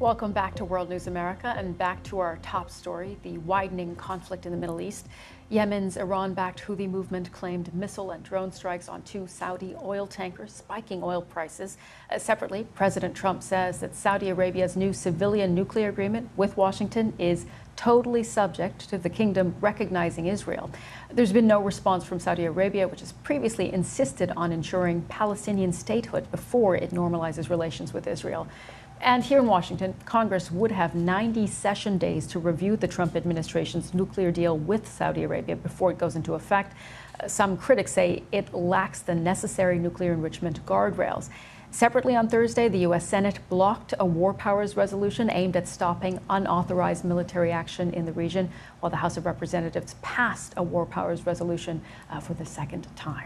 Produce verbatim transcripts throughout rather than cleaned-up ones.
Welcome back to World News America and back to our top story, the widening conflict in the Middle East. Yemen's Iran-backed Houthi movement claimed missile and drone strikes on two Saudi oil tankers, spiking oil prices. Uh, separately, President Trump says that Saudi Arabia's new civilian nuclear agreement with Washington is totally subject to the kingdom recognizing Israel. There's been no response from Saudi Arabia, which has previously insisted on ensuring Palestinian statehood before it normalizes relations with Israel. And here in Washington, Congress would have ninety session days to review the Trump administration's nuclear deal with Saudi Arabia before it goes into effect. Uh, some critics say it lacks the necessary nuclear enrichment guardrails. Separately on Thursday, the U S Senate blocked a war powers resolution aimed at stopping unauthorized military action in the region, while the House of Representatives passed a war powers resolution uh, for the second time.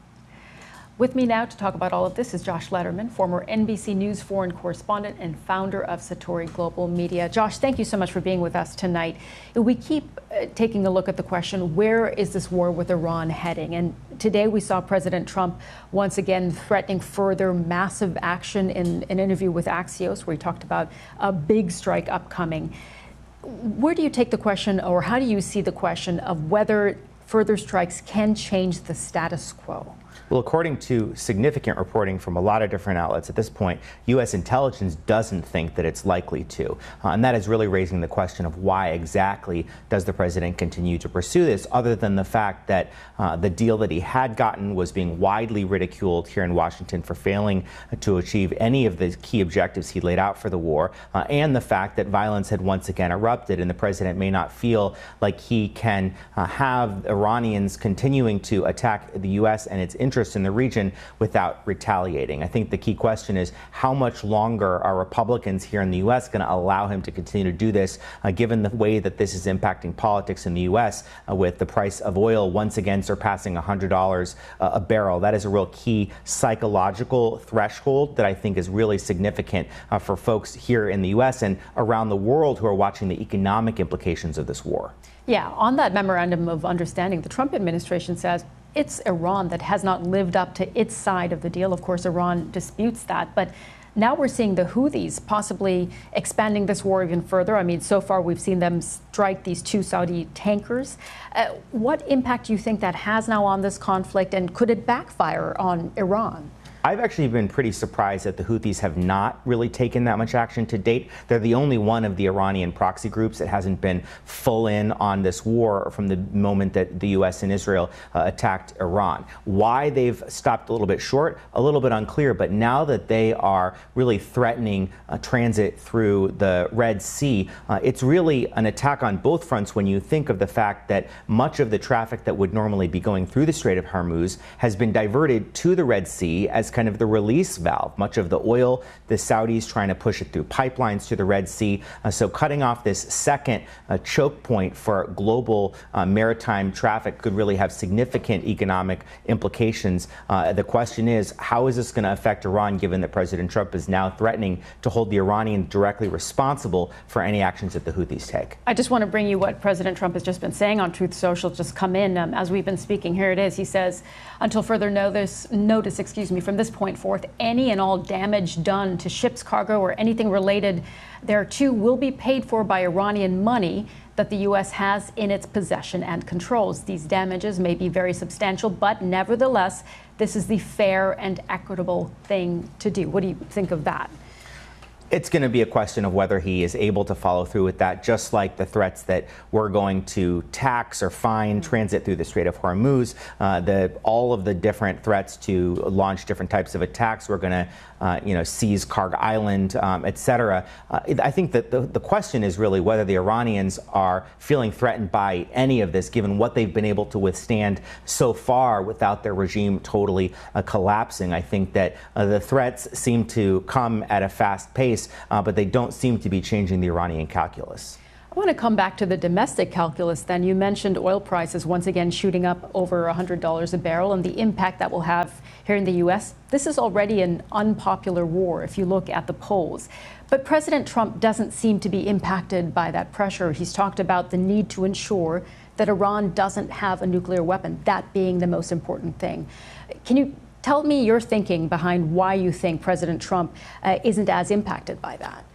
With me now to talk about all of this is Josh Lederman, former N B C News foreign correspondent and founder of Satori Global Media. Josh, thank you so much for being with us tonight. We keep uh, taking a look at the question, where is this war with Iran heading? And today we saw President Trump once again threatening further massive action in an interview with Axios, where he talked about a big strike upcoming. Where do you take the question, or how do you see the question of whether further strikes can change the status quo? Well, according to significant reporting from a lot of different outlets at this point, U S intelligence doesn't think that it's likely to. Uh, and that is really raising the question of why exactly does the president continue to pursue this, other than the fact that uh, the deal that he had gotten was being widely ridiculed here in Washington for failing to achieve any of the key objectives he laid out for the war, uh, and the fact that violence had once again erupted, and the president may not feel like he can uh, have Iranians continuing to attack the U S and its interests in the region without retaliating. I think the key question is, how much longer are Republicans here in the U S going to allow him to continue to do this, uh, given the way that this is impacting politics in the U S, uh, with the price of oil once again surpassing one hundred dollars uh, a barrel. That is a real key psychological threshold that I think is really significant uh, for folks here in the U S and around the world who are watching the economic implications of this war. Yeah, on that memorandum of understanding, the Trump administration says it's Iran that has not lived up to its side of the deal. Of course, Iran disputes that. But now we're seeing the Houthis possibly expanding this war even further. I mean, so far we've seen them strike these two Saudi tankers. Uh, what impact do you think that has now on this conflict, and could it backfire on Iran? I've actually been pretty surprised that the Houthis have not really taken that much action to date. They're the only one of the Iranian proxy groups that hasn't been full in on this war from the moment that the U S and Israel uh, attacked Iran. Why they've stopped a little bit short, a little bit unclear, but now that they are really threatening uh, transit through the Red Sea, uh, it's really an attack on both fronts when you think of the fact that much of the traffic that would normally be going through the Strait of Hormuz has been diverted to the Red Sea as kind of the release valve. Much of the oil, the Saudis trying to push it through pipelines to the Red Sea. Uh, so cutting off this second uh, choke point for global uh, maritime traffic could really have significant economic implications. Uh, the question is, how is this going to affect Iran, given that President Trump is now threatening to hold the Iranians directly responsible for any actions that the Houthis take? I just want to bring you what President Trump has just been saying on Truth Social. Just come in um, as we've been speaking. Here it is. He says, until further notice, notice, excuse me, from this point forth, any and all damage done to ships, cargo, or anything related thereto will be paid for by Iranian money that the U S has in its possession and controls. These damages may be very substantial, but nevertheless, this is the fair and equitable thing to do. What do you think of that? It's going to be a question of whether he is able to follow through with that, just like the threats that we're going to tax or fine transit through the Strait of Hormuz, uh, the, all of the different threats to launch different types of attacks. We're going to, uh, you know, seize Karg Island, um, et cetera. Uh, I think that the, the question is really whether the Iranians are feeling threatened by any of this, given what they've been able to withstand so far without their regime totally uh, collapsing. I think that uh, the threats seem to come at a fast pace. Uh, but they don't seem to be changing the Iranian calculus. I want to come back to the domestic calculus then. You mentioned oil prices once again shooting up over one hundred dollars a barrel and the impact that will have here in the U S. This is already an unpopular war if you look at the polls. But President Trump doesn't seem to be impacted by that pressure. He's talked about the need to ensure that Iran doesn't have a nuclear weapon, that being the most important thing. Can you tell me your thinking behind why you think President Trump uh, isn't as impacted by that?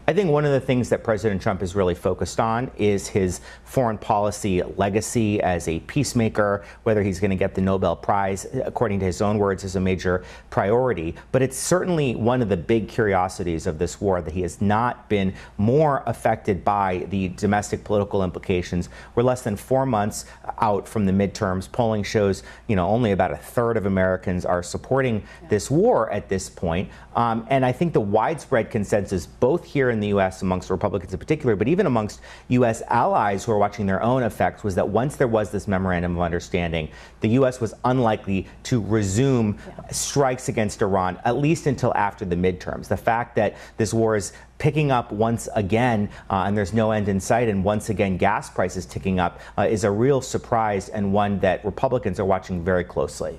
I think one of the things that President Trump is really focused on is his foreign policy legacy as a peacemaker. Whether he's going to get the Nobel Prize, according to his own words, is a major priority. But it's certainly one of the big curiosities of this war that he has not been more affected by the domestic political implications. We're less than four months out from the midterms. Polling shows, you know, only about a third of Americans are supporting this war at this point. Um, and I think the widespread consensus, both here in the U S amongst Republicans in particular, but even amongst U S allies who are watching their own effects, was that once there was this memorandum of understanding, the U S was unlikely to resume yeah. strikes against Iran, at least until after the midterms. The fact that this war is picking up once again, uh, and there's no end in sight, and once again gas prices ticking up, uh, is a real surprise, and one that Republicans are watching very closely.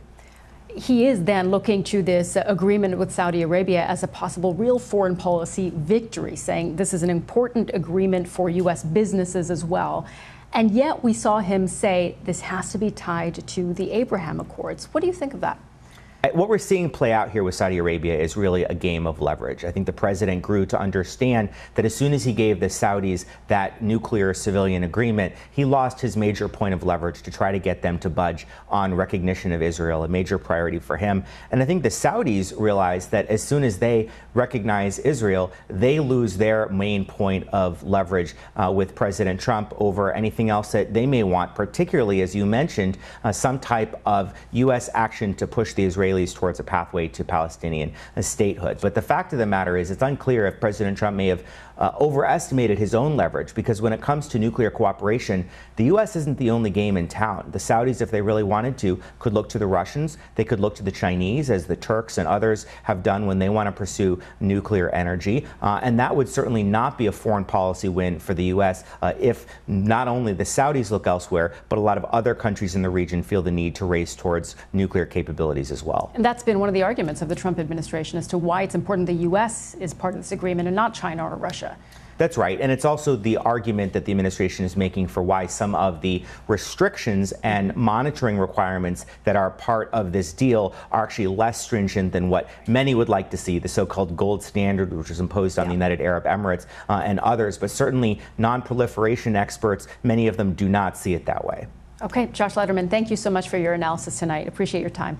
He is then looking to this agreement with Saudi Arabia as a possible real foreign policy victory, saying this is an important agreement for U S businesses as well. And yet we saw him say this has to be tied to the Abraham Accords. What do you think of that? What we're seeing play out here with Saudi Arabia is really a game of leverage. I think the president grew to understand that as soon as he gave the Saudis that nuclear civilian agreement, he lost his major point of leverage to try to get them to budge on recognition of Israel, a major priority for him. And I think the Saudis realized that as soon as they recognize Israel, they lose their main point of leverage uh, with President Trump over anything else that they may want, particularly, as you mentioned, uh, some type of U S action to push the Israelis towards a pathway to Palestinian statehood. But the fact of the matter is, it's unclear if President Trump may have uh, overestimated his own leverage, because when it comes to nuclear cooperation, the U S isn't the only game in town. The Saudis, if they really wanted to, could look to the Russians. They could look to the Chinese, as the Turks and others have done when they want to pursue nuclear energy. Uh, and that would certainly not be a foreign policy win for the U S uh, if not only the Saudis look elsewhere, but a lot of other countries in the region feel the need to race towards nuclear capabilities as well. And that's been one of the arguments of the Trump administration as to why it's important the U S is part of this agreement and not China or Russia. That's right. And it's also the argument that the administration is making for why some of the restrictions and monitoring requirements that are part of this deal are actually less stringent than what many would like to see, the so-called gold standard, which was imposed on yeah. the United Arab Emirates uh, and others. But certainly non-proliferation experts, many of them do not see it that way. Okay, Josh Lederman, thank you so much for your analysis tonight. Appreciate your time.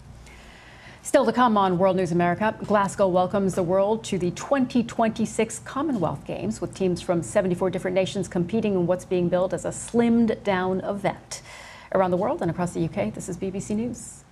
Still to come on World News America, Glasgow welcomes the world to the twenty twenty-six Commonwealth Games, with teams from seventy-four different nations competing in what's being billed as a slimmed down event. Around the world and across the U K, this is B B C News.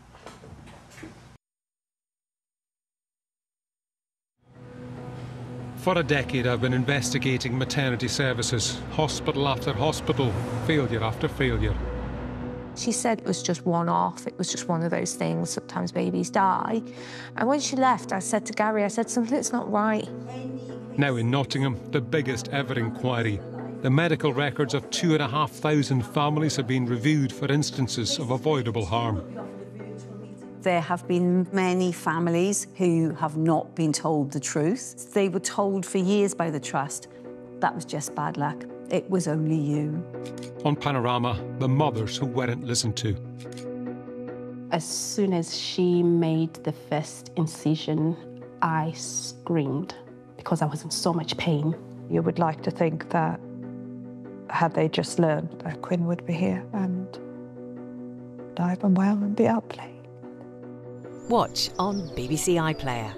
For a decade, I've been investigating maternity services, hospital after hospital, failure after failure. She said it was just one-off, it was just one of those things, sometimes babies die. And when she left, I said to Gary, I said, something's not right. Now in Nottingham, the biggest ever inquiry. The medical records of two and a half thousand families have been reviewed for instances of avoidable harm. There have been many families who have not been told the truth. They were told for years by the Trust that was just bad luck. It was only you. On Panorama, the mothers who weren't listened to. As soon as she made the first incision, I screamed because I was in so much pain. You would like to think that had they just learned that Quinn would be here and alive and well and be out playing. Watch on B B C iPlayer.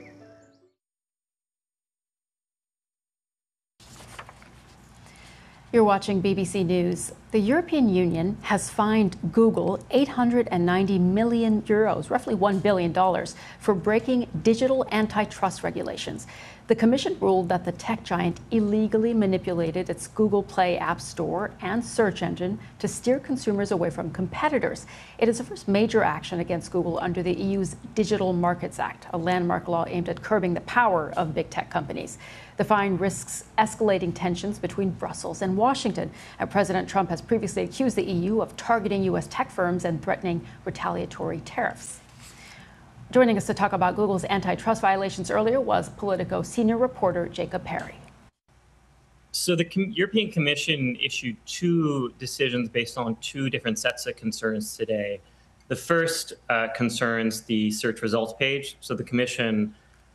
You're watching B B C News. The European Union has fined Google eight hundred ninety million euros, roughly one billion dollars, for breaking digital antitrust regulations. The Commission ruled that the tech giant illegally manipulated its Google Play App Store and search engine to steer consumers away from competitors. It is the first major action against Google under the E U's Digital Markets Act, a landmark law aimed at curbing the power of big tech companies. The fine risks escalating tensions between Brussels and Washington. And President Trump has previously accused the E U of targeting U S tech firms and threatening retaliatory tariffs. Joining us to talk about Google's antitrust violations earlier was Politico senior reporter Jacob Perry. So the Com- European Commission issued two decisions based on two different sets of concerns today. The first uh, concerns the search results page. So the Commission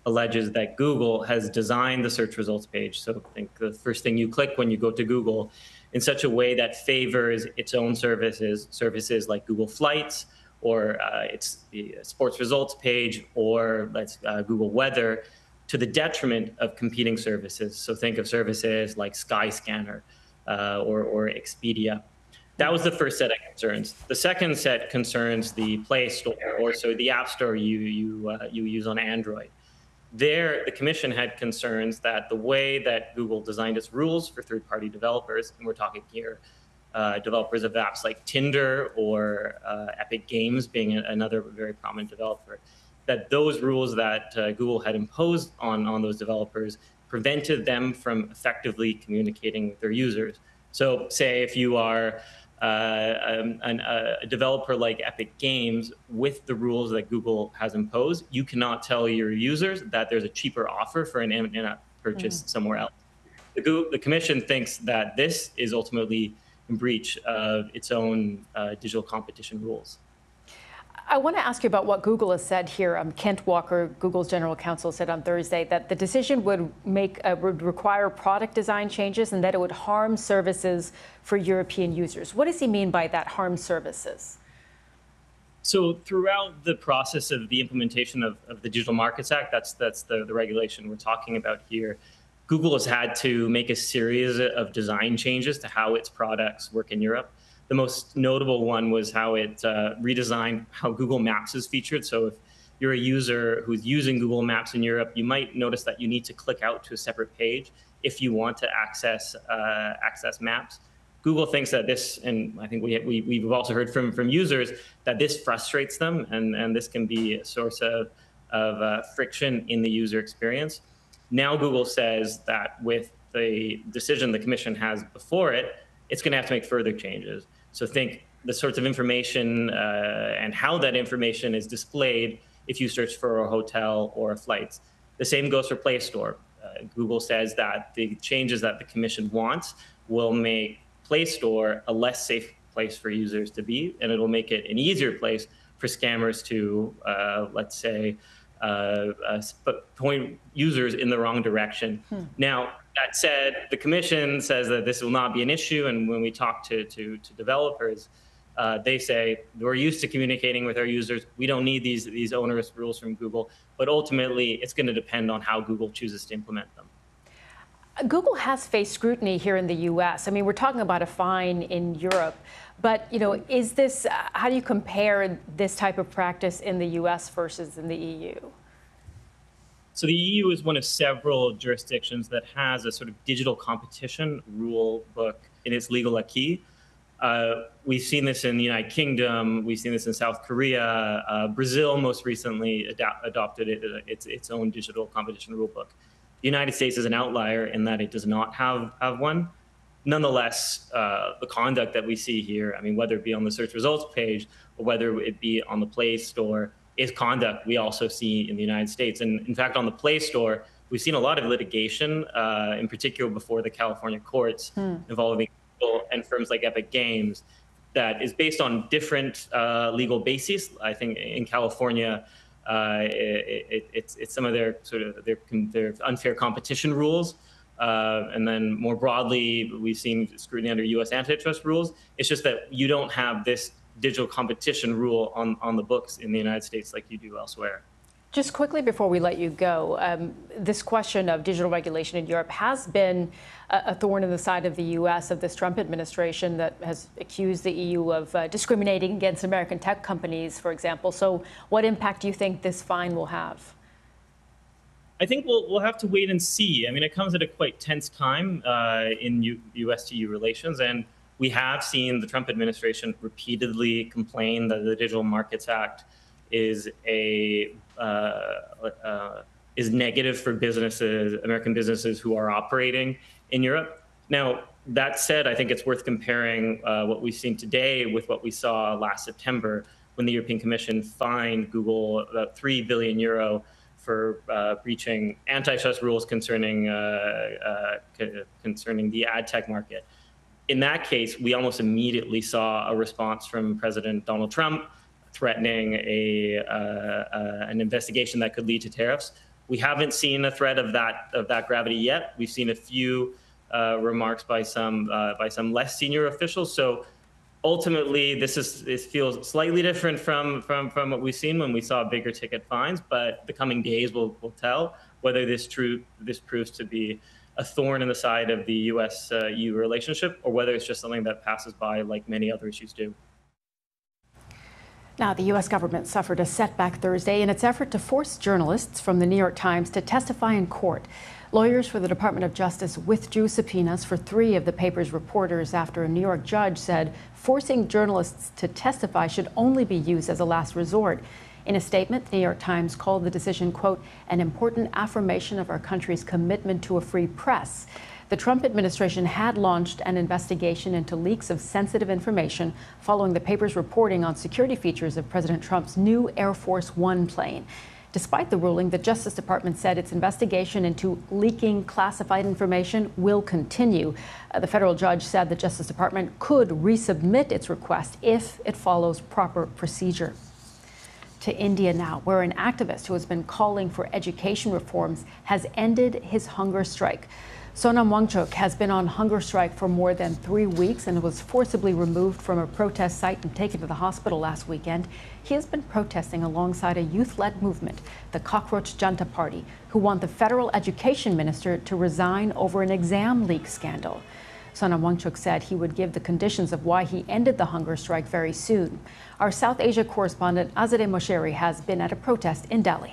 alleges that Google has designed the search results page, so think the first thing you click when you go to Google, in such a way that favors its own services, services like Google Flights, or uh, its the sports results page, or let's uh, Google Weather, to the detriment of competing services. So think of services like Skyscanner uh, or, or Expedia. That was the first set of concerns. The second set concerns the Play Store, or so the App Store you you uh, you use on Android. There, the Commission had concerns that the way that Google designed its rules for third-party developers, and we're talking here uh, developers of apps like Tinder or uh, Epic Games being a, another very prominent developer, that those rules that uh, Google had imposed on, on those developers prevented them from effectively communicating with their users. So say if you are uh, um, an, a developer like Epic Games, with the rules that Google has imposed, you cannot tell your users that there's a cheaper offer for an in-app purchase mm. somewhere else. The, Google, the Commission thinks that this is ultimately in breach of its own uh, digital competition rules. I want to ask you about what Google has said here. Um, Kent Walker, Google's general counsel, said on Thursday that the decision would make uh, would require product design changes and that it would harm services for European users. What does he mean by that, harm services? So throughout the process of the implementation of, of the Digital Markets Act, that's that's the, the regulation we're talking about here, Google has had to make a series of design changes to how its products work in Europe. The most notable one was how it uh, redesigned how Google Maps is featured. So if you're a user who's using Google Maps in Europe, you might notice that you need to click out to a separate page if you want to access uh, access maps. Google thinks that this, and I think we, we, we've also heard from, from users, that this frustrates them, and, and this can be a source of, of uh, friction in the user experience. Now Google says that with the decision the Commission has before it, it's going to have to make further changes. So think the sorts of information uh, and how that information is displayed if you search for a hotel or flights. The same goes for Play Store. Uh, Google says that the changes that the Commission wants will make Play Store a less safe place for users to be, and it'll make it an easier place for scammers to, uh, let's say, uh, uh, point users in the wrong direction. Hmm. Now, that said, the Commission says that this will not be an issue, and when we talk to, to, to developers, uh, they say, we're used to communicating with our users. We don't need these, these onerous rules from Google, but ultimately, it's going to depend on how Google chooses to implement them. Google has faced scrutiny here in the U S. I mean, we're talking about a fine in Europe, but, you know, is this, uh, how do you compare this type of practice in the U S versus in the E U? So the E U is one of several jurisdictions that has a sort of digital competition rule book in its legal acquis. Uh, we've seen this in the United Kingdom. We've seen this in South Korea. Uh, Brazil most recently ad- adopted it, uh, its, its own digital competition rule book. The United States is an outlier in that it does not have, have one. Nonetheless, uh, the conduct that we see here, I mean, whether it be on the search results page or whether it be on the Play Store, is conduct we also see in the United States. And in fact, on the Play Store, we've seen a lot of litigation, uh, in particular before the California courts, hmm. involving Google and firms like Epic Games, that is based on different uh, legal bases. I think in California, uh, it, it, it's, it's some of their sort of their, their unfair competition rules. Uh, and then more broadly, we've seen scrutiny under U S antitrust rules. It's just that you don't have this digital competition rule on, on the books in the United States like you do elsewhere. Just quickly before we let you go, um, this question of digital regulation in Europe has been a, a thorn in the side of the U S, of this Trump administration that has accused the E U of uh, discriminating against American tech companies, for example. So what impact do you think this fine will have? I think we'll we'll have to wait and see. I mean, it comes at a quite tense time uh, in U S to E U relations, and we have seen the Trump administration repeatedly complain that the Digital Markets Act is a uh, uh, is negative for businesses, American businesses who are operating in Europe. Now, that said, I think it's worth comparing uh, what we've seen today with what we saw last September, when the European Commission fined Google about three billion euro for uh, breaching antitrust rules concerning uh, uh, c- concerning the ad tech market. In that case, we almost immediately saw a response from President Donald Trump threatening a uh, uh, an investigation that could lead to tariffs. We haven't seen a threat of that of that gravity yet. We've seen a few uh, remarks by some uh, by some less senior officials. So ultimately, this is this feels slightly different from from from what we've seen when we saw bigger ticket fines. But the coming days will will tell whether this true this proves to be a thorn in the side of the U S E U relationship, or whether it's just something that passes by like many other issues do. Now, the U S government suffered a setback Thursday in its effort to force journalists from the New York Times to testify in court. Lawyers for the Department of Justice withdrew subpoenas for three of the paper's reporters after a New York judge said forcing journalists to testify should only be used as a last resort. In a statement, the New York Times called the decision, quote, an important affirmation of our country's commitment to a free press. The Trump administration had launched an investigation into leaks of sensitive information following the paper's reporting on security features of President Trump's new Air Force One plane. Despite the ruling, the Justice Department said its investigation into leaking classified information will continue. Uh, the federal judge said the Justice Department could resubmit its request if it follows proper procedure. To India now, where an activist who has been calling for education reforms has ended his hunger strike. Sonam Wangchuk has been on hunger strike for more than three weeks and was forcibly removed from a protest site and taken to the hospital last weekend. He has been protesting alongside a youth-led movement, the Cockroach Janta Party, who want the federal education minister to resign over an exam leak scandal. Sonam Wangchuk said he would give the conditions of why he ended the hunger strike very soon. Our South Asia correspondent Azadeh Mosheri has been at a protest in Delhi.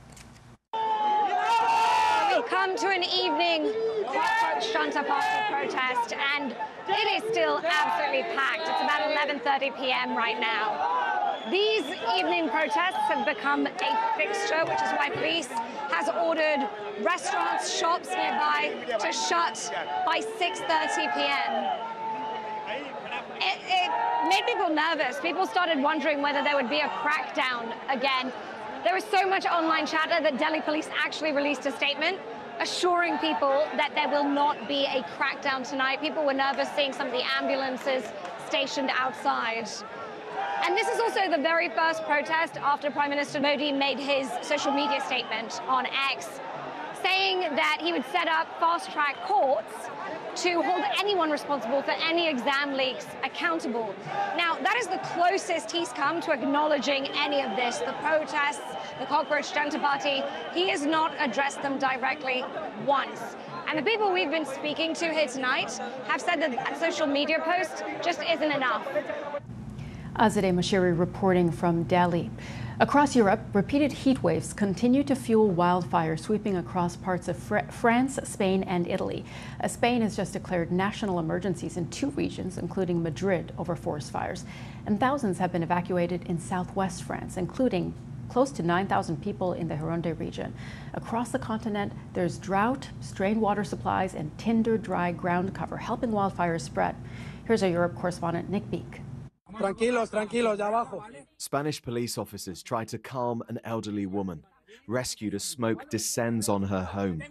We've come to an evening Cockroach Janta Party protest, and it is still absolutely packed. It's about eleven thirty p m right now. These evening protests have become a fixture, which is why police has ordered restaurants, shops nearby to shut by six thirty p m It, it made people nervous. People started wondering whether there would be a crackdown again. There was so much online chatter that Delhi police actually released a statement assuring people that there will not be a crackdown tonight. People were nervous seeing some of the ambulances stationed outside. And this is also the very first protest after Prime Minister Modi made his social media statement on X, saying that he would set up fast-track courts to hold anyone responsible for any exam leaks accountable. Now, that is the closest he's come to acknowledging any of this. The protests, the Cockroach Janta Party, he has not addressed them directly once. And the people we've been speaking to here tonight have said that that social media post just isn't enough. Azadeh Mosheri reporting from Delhi. Across Europe, repeated heat waves continue to fuel wildfires sweeping across parts of Fr France, Spain, and Italy. Uh, Spain has just declared national emergencies in two regions, including Madrid, over forest fires. And thousands have been evacuated in southwest France, including close to nine thousand people in the Gironde region. Across the continent, there's drought, strained water supplies, and tinder-dry ground cover, helping wildfires spread. Here's our Europe correspondent, Nick Beek. Tranquilos, tranquilos, ya abajo. Spanish police officers try to calm an elderly woman, rescued as smoke descends on her home.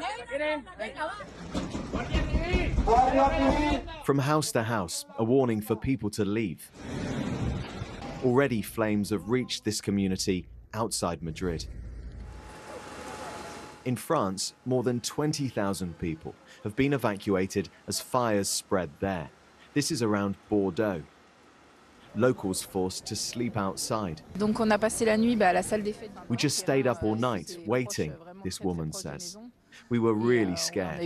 From house to house, a warning for people to leave. Already flames have reached this community outside Madrid. In France, more than twenty thousand people have been evacuated as fires spread there. This is around Bordeaux. Locals forced to sleep outside. We just stayed up all night, waiting, this woman says. We were really scared.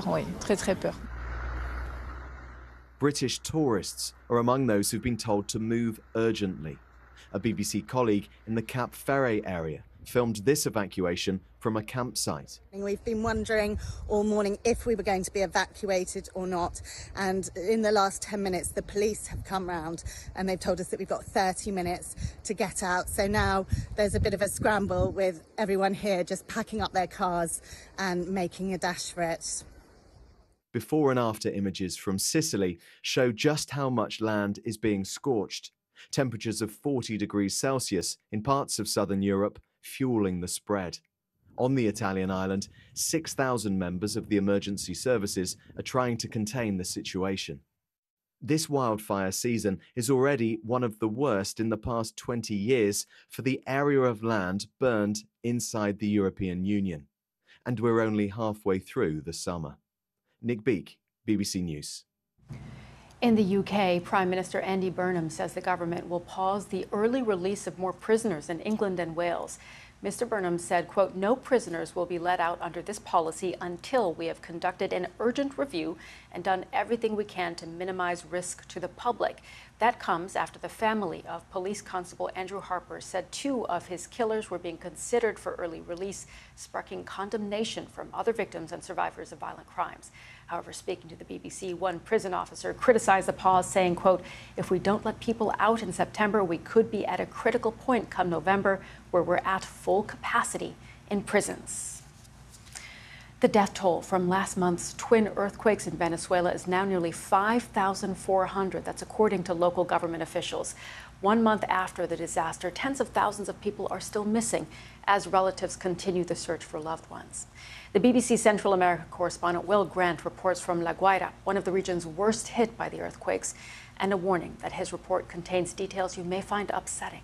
British tourists are among those who've been told to move urgently. A B B C colleague in the Cap Ferret area filmed this evacuation from a campsite. We've been wondering all morning if we were going to be evacuated or not, and in the last ten minutes the police have come round and they've told us that we've got thirty minutes to get out. So now there's a bit of a scramble with everyone here just packing up their cars and making a dash for it. Before and after images from Sicily show just how much land is being scorched. Temperatures of forty degrees Celsius in parts of southern Europe fueling the spread. On the Italian island, six thousand members of the emergency services are trying to contain the situation. This wildfire season is already one of the worst in the past twenty years for the area of land burned inside the European Union. And we're only halfway through the summer. Nick Beake, B B C News. In the U K, Prime Minister Andy Burnham says the government will pause the early release of more prisoners in England and Wales. Mister Burnham said, quote, "No prisoners will be let out under this policy until we have conducted an urgent review and done everything we can to minimize risk to the public." That comes after the family of Police Constable Andrew Harper said two of his killers were being considered for early release, sparking condemnation from other victims and survivors of violent crimes. However, speaking to the B B C, one prison officer criticized the pause, saying, quote, "If we don't let people out in September, we could be at a critical point come November where we're at full capacity in prisons." The death toll from last month's twin earthquakes in Venezuela is now nearly five thousand four hundred. That's according to local government officials. One month after the disaster, tens of thousands of people are still missing as relatives continue the search for loved ones. The B B C Central America correspondent Will Grant reports from La Guaira, one of the regions worst hit by the earthquakes, and a warning that his report contains details you may find upsetting.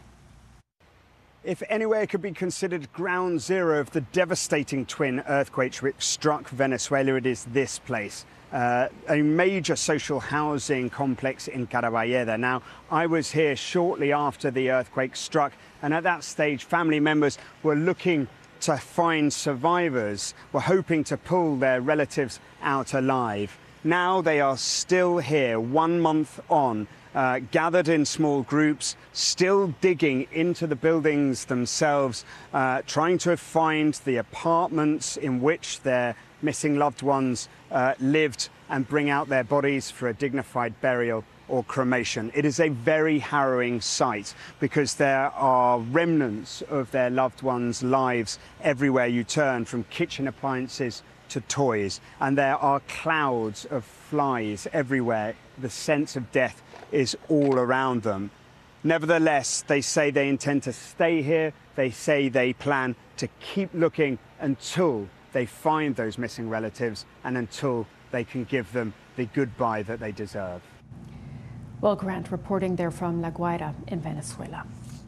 If anywhere could be considered ground zero of the devastating twin earthquakes which struck Venezuela, it is this place, uh, a major social housing complex in Caraballeda. Now, I was here shortly after the earthquake struck, and at that stage, family members were looking to find survivors, were hoping to pull their relatives out alive. Now they are still here, one month on, Uh, gathered in small groups, still digging into the buildings themselves, uh, trying to find the apartments in which their missing loved ones uh, lived and bring out their bodies for a dignified burial or cremation. It is a very harrowing sight because there are remnants of their loved ones' lives everywhere you turn, from kitchen appliances to toys, and there are clouds of flies everywhere. The sense of death is all around them. Nevertheless, they say they intend to stay here. They say they plan to keep looking until they find those missing relatives and until they can give them the goodbye that they deserve. Will Grant reporting there from La Guaira in Venezuela.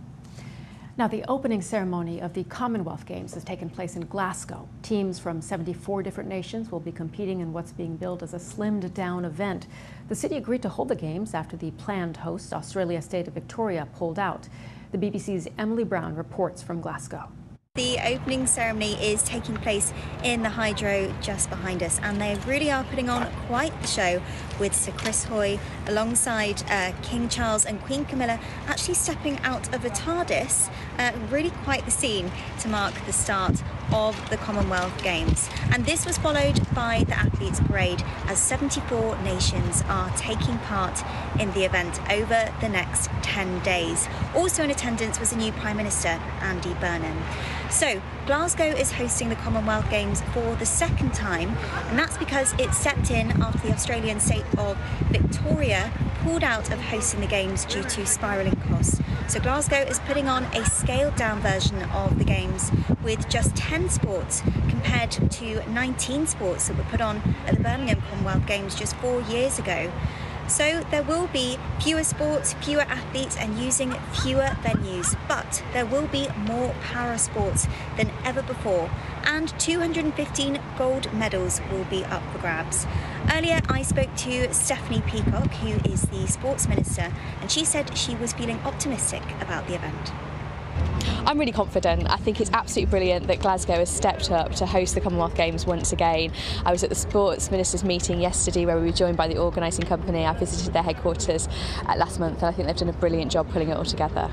Now, the opening ceremony of the Commonwealth Games has taken place in Glasgow. Teams from seventy-four different nations will be competing in what's being billed as a slimmed-down event. The city agreed to hold the Games after the planned host, Australia's state of Victoria, pulled out. The B B C's Emily Brown reports from Glasgow. The opening ceremony is taking place in the Hydro just behind us, and they really are putting on quite the show with Sir Chris Hoy alongside uh, King Charles and Queen Camilla actually stepping out of a TARDIS. Uh, really quite the scene to mark the start of the Commonwealth Games. And this was followed by the Athletes Parade as seventy-four nations are taking part in the event over the next ten days. Also in attendance was the new Prime Minister, Andy Burnham. So, Glasgow is hosting the Commonwealth Games for the second time, and that's because it stepped in after the Australian state of Victoria pulled out of hosting the Games due to spiralling costs. So Glasgow is putting on a scaled-down version of the Games with just ten sports compared to nineteen sports that were put on at the Birmingham Commonwealth Games just four years ago. So there will be fewer sports, fewer athletes and using fewer venues, but there will be more para sports than ever before, and two hundred fifteen gold medals will be up for grabs. Earlier I spoke to Stephanie Peacock, who is the Sports Minister, and she said she was feeling optimistic about the event. I'm really confident. I think it's absolutely brilliant that Glasgow has stepped up to host the Commonwealth Games once again. I was at the Sports Ministers meeting yesterday where we were joined by the organising company. I visited their headquarters uh, last month, and I think they've done a brilliant job pulling it all together.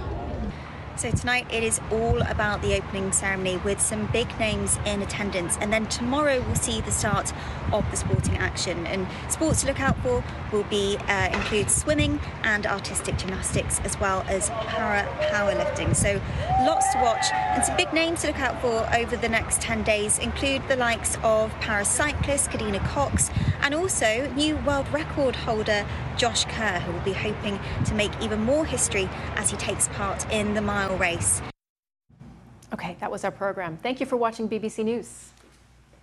So tonight it is all about the opening ceremony with some big names in attendance, and then tomorrow we'll see the start of the sporting action. And sports to look out for will be uh, include swimming and artistic gymnastics, as well as para powerlifting. So lots to watch, and some big names to look out for over the next ten days include the likes of paracyclist Kadina Cox and also new world record holder Josh Kerr, who will be hoping to make even more history as he takes part in the mile race. Okay, that was our program. Thank you for watching B B C News.